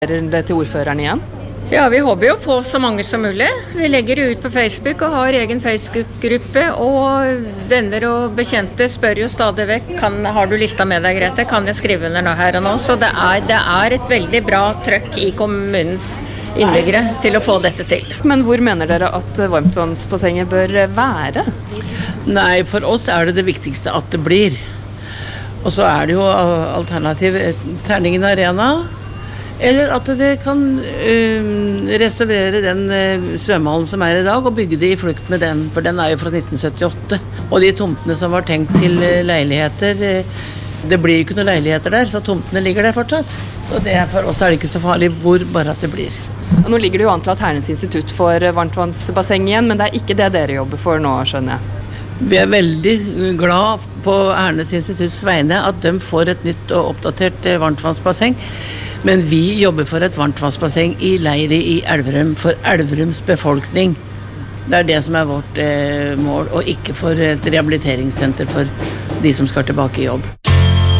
det til ordføreren igjen? Ja, vi håper jo å få så mange som mulig. Vi legger det ut på Facebook og har egen Facebook-gruppe, og venner og bekjente spør jo stadig vekk, har du lista med deg, Grete? Kan jeg skrive under nå her og nå? Så det er et veldig bra trøkk i kommunens innbyggere til å få dette til. Men hvor mener dere at varmtvannsbassenget bør være? Nei, for oss er det viktigste at det blir. Og så er det jo alternativ Terningen Arena, eller at det kan restaurere den svømmehallen som er i dag, og bygge det i flukt med den, for den er jo fra 1978. Og de tomtene som var tenkt til leiligheter, det blir jo ikke noen leiligheter der, så tomtene ligger der fortsatt. Så for oss er det ikke så farlig hvor, bare at det blir. Og nå ligger det jo an til at Hernes institutt får varmtvannsbasseng igjen, men det er ikke det dere jobber for nå, skjønner jeg. Vi er veldig glad på Hernes institutts vegne at de får et nytt og oppdatert varmtvannsbasseng. Men vi jobber for et varmtvannsbasseng i Leiri i Elverum, for Elverums befolkning. Det er det som er vårt mål, og ikke for et rehabiliteringssenter for de som skal tilbake i jobb.